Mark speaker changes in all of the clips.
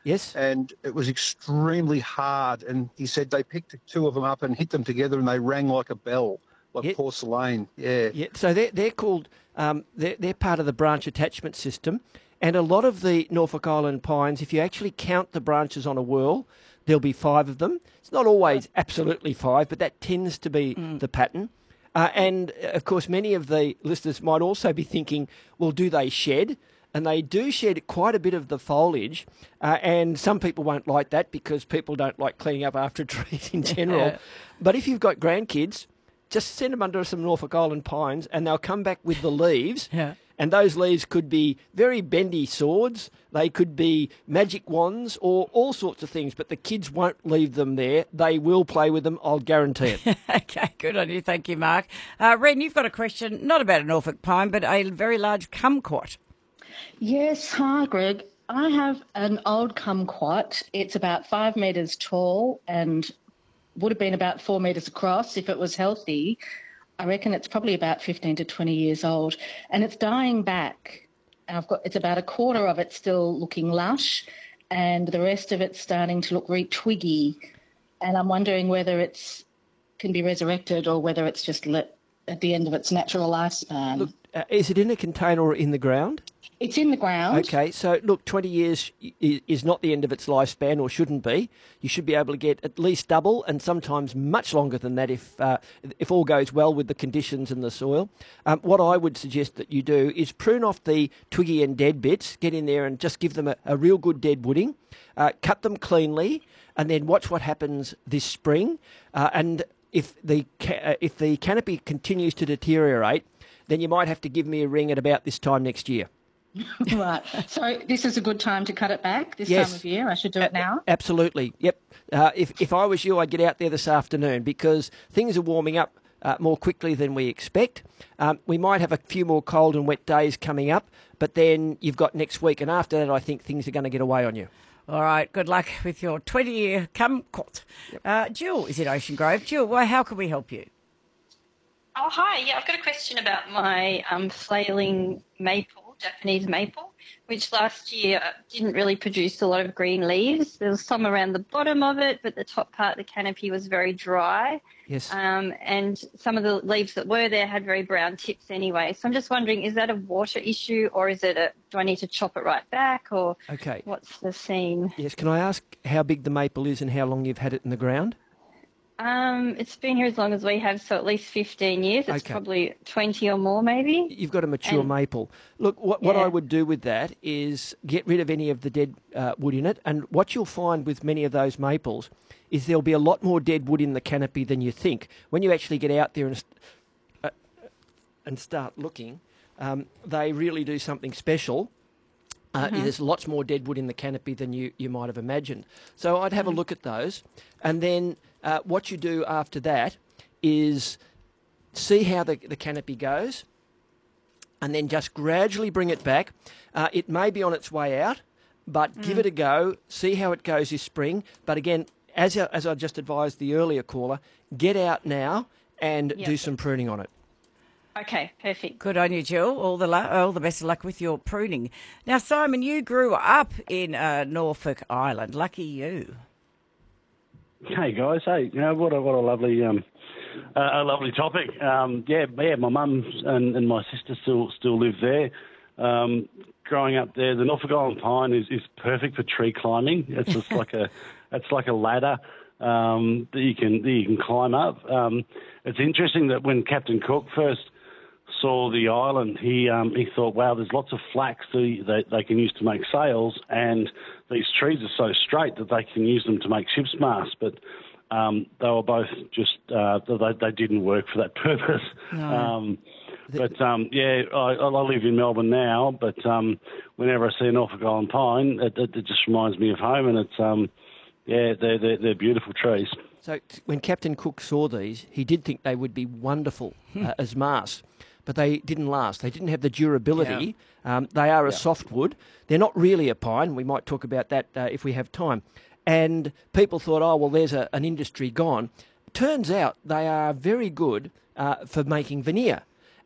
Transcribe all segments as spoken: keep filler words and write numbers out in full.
Speaker 1: Yes.
Speaker 2: And it was extremely hard. And he said they picked two of them up and hit them together and they rang like a bell, like
Speaker 1: Yeah.
Speaker 2: porcelain. Yeah.
Speaker 1: Yeah. So they're, they're called, um, they're, they're part of the branch attachment system. And a lot of the Norfolk Island pines, if you actually count the branches on a whorl, there'll be five of them. It's not always absolutely five, but that tends to be mm. the pattern. Uh, and, of course, many of the listeners might also be thinking, well, do they shed? And they do shed quite a bit of the foliage. Uh, and some people won't like that because people don't like cleaning up after trees in general. Yeah. But if you've got grandkids, just send them under some Norfolk Island pines and they'll come back with the leaves.
Speaker 3: Yeah.
Speaker 1: And those leaves could be very bendy swords, they could be magic wands or all sorts of things, but the kids won't leave them there. They will play with them, I'll guarantee it.
Speaker 3: Okay, good on you. Thank you, Mark. Uh, Ren, you've got a question, not about a Norfolk pine, but a very large kumquat.
Speaker 4: Yes, hi, Greg. I have an old kumquat. It's about five metres tall and would have been about four metres across if it was healthy. I reckon it's probably about fifteen to twenty years old, and it's dying back. And I've got it's about a quarter of it still looking lush, and the rest of it's starting to look really twiggy. And I'm wondering whether it's can be resurrected or whether it's just let at the end of its natural lifespan.
Speaker 1: Look, uh, is it in a container or in the ground?
Speaker 4: It's in the ground.
Speaker 1: Okay, so look, twenty years is not the end of its lifespan, or shouldn't be. You should be able to get at least double, and sometimes much longer than that if uh, if all goes well with the conditions and the soil. Um, what I would suggest that you do is prune off the twiggy and dead bits, get in there and just give them a, a real good dead wooding, uh, cut them cleanly, and then watch what happens this spring. Uh, and if the ca- uh, if the canopy continues to deteriorate, then you might have to give me a ring at about this time next year.
Speaker 4: Right. So this is a good time to cut it back this
Speaker 1: yes.
Speaker 4: time of year. I should do it now.
Speaker 1: A- absolutely. Yep. Uh, if if I was you, I'd get out there this afternoon because things are warming up uh, more quickly than we expect. Um, we might have a few more cold and wet days coming up, but then you've got next week, and after that, I think things are going to get away on you.
Speaker 3: All right. Good luck with your twenty-year kumquat. Yep. Uh, Jill is in Ocean Grove. Jill, well, how can we help you?
Speaker 5: Oh, hi. Yeah, I've got a question about my um, flailing maple, Japanese maple, which last year didn't really produce a lot of green leaves. There was some around the bottom of it, but the top part of the canopy was very dry.
Speaker 1: Yes.
Speaker 5: Um, and some of the leaves that were there had very brown tips anyway. So I'm just wondering, is that a water issue or is it a, do I need to chop it right back or
Speaker 1: okay.
Speaker 5: what's the scene?
Speaker 1: Yes. Can I ask how big the maple is and how long you've had it in the ground?
Speaker 5: Um, it's been here as long as we have, so at least fifteen years. It's
Speaker 1: okay.
Speaker 5: probably twenty or more maybe.
Speaker 1: You've got a mature and, maple. Look, what,
Speaker 5: yeah.
Speaker 1: what I would do with that is get rid of any of the dead uh, wood in it. And what you'll find with many of those maples is there'll be a lot more dead wood in the canopy than you think. When you actually get out there and, uh, and start looking, um, they really do something special. Uh, mm-hmm. There's lots more dead wood in the canopy than you, you might have imagined. So I'd have mm-hmm. a look at those. And then uh, what you do after that is see how the, the canopy goes and then just gradually bring it back. Uh, it may be on its way out, but mm. give it a go, see how it goes this spring. But again, as, as I just advised the earlier caller, get out now and yep. do some pruning on it.
Speaker 5: Okay, perfect.
Speaker 3: Good on you, Jill. All the lu- all the best of luck with your pruning. Now, Simon, you grew up in uh, Norfolk Island. Lucky you.
Speaker 6: Hey guys, hey, you know what a what a lovely um, uh, a lovely topic. Um, yeah, yeah, my mum and, and my sister still still live there. Um, growing up there, the Norfolk Island pine is, is perfect for tree climbing. It's just like a it's like a ladder um, that you can that you can climb up. Um, it's interesting that when Captain Cook first saw the island, he um, he thought, wow, there's lots of flax that they, they can use to make sails, and these trees are so straight that they can use them to make ship's masts. But um, they were both just, uh, they, they didn't work for that purpose. No. Um, but, um, yeah, I, I live in Melbourne now, but um, whenever I see a Norfolk Island pine, it, it, it just reminds me of home, and it's, um, yeah, they're, they're, they're beautiful trees.
Speaker 1: So when Captain Cook saw these, he did think they would be wonderful uh, as masts. But they didn't last. They didn't have the durability. Yeah. Um, they are a yeah. softwood. They're not really a pine. We might talk about that uh, if we have time. And people thought, oh, well, there's a, an industry gone. Turns out they are very good uh, for making veneer.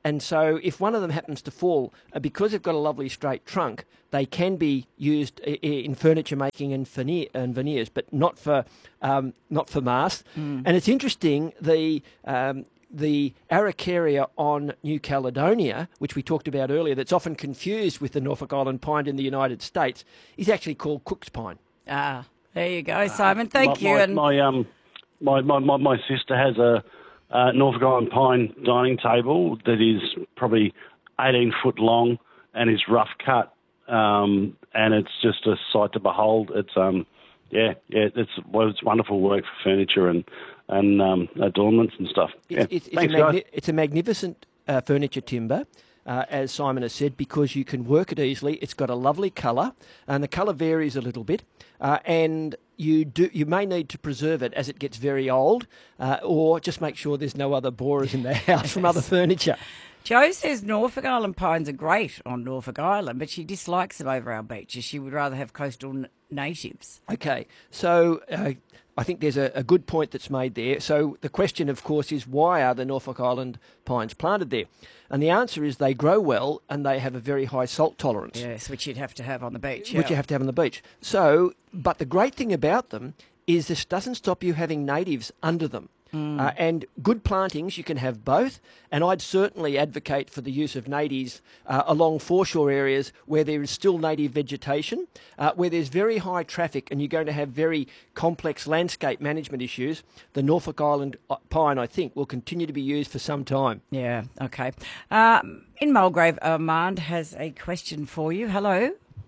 Speaker 1: and so if one of them happens to fall, uh, because they've got a lovely straight trunk, they can be used i- i- in furniture making and, veneer, and veneers, but not for um, not for masts.
Speaker 3: Mm.
Speaker 1: And it's interesting, the um, the Araucaria on New Caledonia, which we talked about earlier, that's often confused with the Norfolk Island pine in the United States, is actually called Cook's pine.
Speaker 3: Ah, there you go, Simon. Thank
Speaker 6: my,
Speaker 3: you.
Speaker 6: My,
Speaker 3: and
Speaker 6: my um, my, my, my, my sister has a uh, Norfolk Island pine dining table that is probably eighteen foot long and is rough cut, um, and it's just a sight to behold. It's um, yeah, yeah, it's well, it's wonderful work for furniture and and um, adornments and stuff.
Speaker 1: It's,
Speaker 6: Yeah.
Speaker 1: it's, it's,
Speaker 6: Thanks,
Speaker 1: a, magni-
Speaker 6: guys.
Speaker 1: it's a magnificent uh, furniture timber, uh, as Simon has said, because you can work it easily. It's got a lovely colour, and the colour varies a little bit, uh, and you do you may need to preserve it as it gets very old, uh, or just make sure there's no other borers in the house from other furniture.
Speaker 3: Jo says Norfolk Island pines are great on Norfolk Island, but she dislikes them over our beaches. She would rather have coastal n- natives.
Speaker 1: Okay, so uh, I think there's a, a good point that's made there. So the question, of course, is why are the Norfolk Island pines planted there? And the answer is they grow well and they have a very high salt tolerance,
Speaker 3: Yes, which you'd have to have on the beach.
Speaker 1: which you
Speaker 3: yeah.
Speaker 1: have to have on the beach. So, but the great thing about them is this doesn't stop you having natives under them. Uh, and good plantings, you can have both. And I'd certainly advocate for the use of natives uh, along foreshore areas where there is still native vegetation, uh, where there's very high traffic and you're going to have very complex landscape management issues. The Norfolk Island uh, pine, I think, will continue to be used for some time.
Speaker 3: Yeah, okay. Um, in Mulgrave, Armand has a question for you. Hello.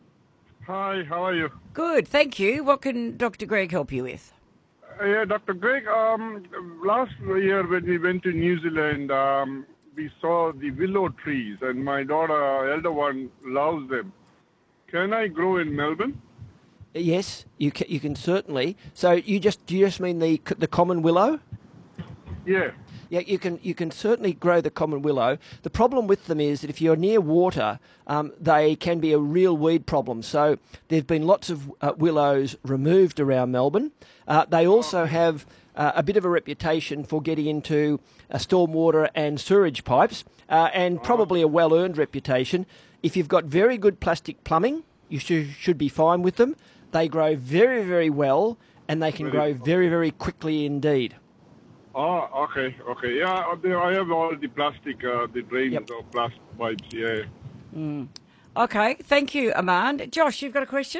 Speaker 7: Hi, how are you?
Speaker 3: Good, thank you. What can Doctor Greg help you with?
Speaker 7: Uh, yeah, Doctor Greg, um, last year when we went to New Zealand, um, we saw the willow trees, and my daughter, elder one, loves them. Can I grow in Melbourne?
Speaker 1: Yes, you can, you can certainly. So you just do you just mean the the common willow?
Speaker 7: Yeah.
Speaker 1: Yeah, you can you can certainly grow the common willow. The problem with them is that if you're near water, um, they can be a real weed problem. So there've been lots of uh, willows removed around Melbourne. Uh, they also have uh, a bit of a reputation for getting into uh, stormwater and sewage pipes, uh, and probably a well-earned reputation. If you've got very good plastic plumbing, you should should be fine with them. They grow very very well, and they can grow very very quickly indeed.
Speaker 7: Oh, okay, okay. Yeah, uh, there- I have all the plastic, uh, the drains
Speaker 1: Yep.
Speaker 7: or plastic pipes, yeah.
Speaker 3: Okay, thank you, Armand. Josh, you've got a question?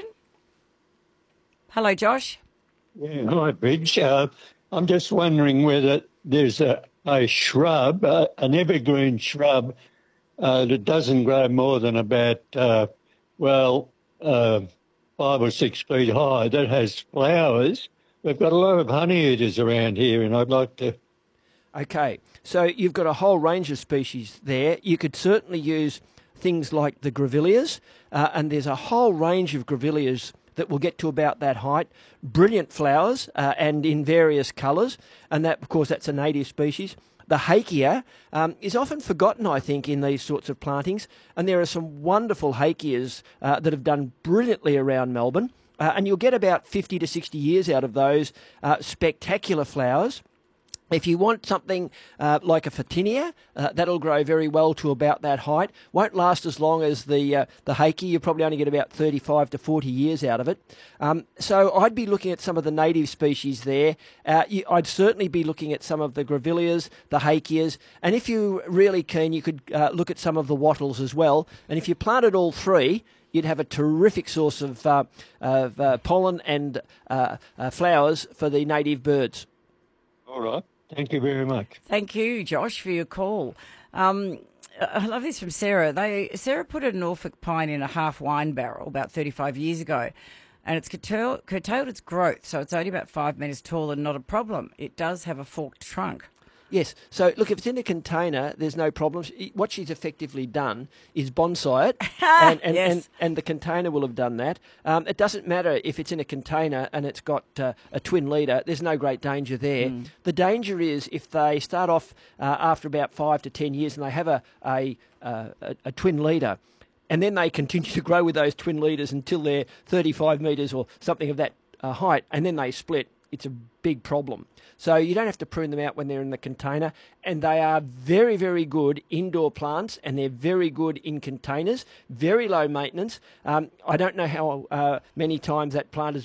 Speaker 3: Hello, Josh.
Speaker 8: Yeah, hi, Bridge. Uh, I'm just wondering whether there's a, a shrub, uh, an evergreen shrub, uh, that doesn't grow more than about, uh, well, uh, five or six feet high, that has flowers. We've got a lot of honey eaters around here, and I'd like to...
Speaker 1: Okay, so you've got a whole range of species there. You could certainly use things like the grevilleas, uh, and there's a whole range of grevilleas that will get to about that height. Brilliant flowers, uh, and in various colours, and that, of course, that's a native species. The hakea um, is often forgotten, I think, in these sorts of plantings, and there are some wonderful hakeas uh, that have done brilliantly around Melbourne, uh, and you'll get about fifty to sixty years out of those uh, spectacular flowers. If you want something uh, like a Photinia, uh, that'll grow very well to about that height. Won't last as long as the uh, the hakea. You probably only get about thirty-five to forty years out of it. Um, so I'd be looking at some of the native species there. Uh, you, I'd certainly be looking at some of the grevilleas, the hakeas, and if you're really keen, you could uh, look at some of the wattles as well. And if you planted all three, you'd have a terrific source of, uh, of uh, pollen and uh, uh, flowers for the native birds.
Speaker 8: All right. Thank you very much.
Speaker 3: Thank you, Josh, for your call. Um, I love this from Sarah. They Sarah put a Norfolk pine in a half wine barrel about thirty-five years ago, and it's curtailed, curtailed its growth, so it's only about five metres tall and not a problem. It does have a forked trunk.
Speaker 1: Yes. So, look, if it's in a container, there's no problems. What she's effectively done is bonsai it, and, and,
Speaker 3: Yes.
Speaker 1: and, and the container will have done that. Um, it doesn't matter if it's in a container and it's got uh, a twin leader. There's no great danger there.
Speaker 3: Mm.
Speaker 1: The danger is if they start off uh, after about five to ten years and they have a, a, uh, a, a twin leader, and then they continue to grow with those twin leaders until they're thirty-five metres or something of that uh, height, and then they split. it's a big problem. So you don't have to prune them out when they're in the container, and they are very, very good indoor plants, and they're very good in containers, very low maintenance. Um, I don't know how uh, many times that plant has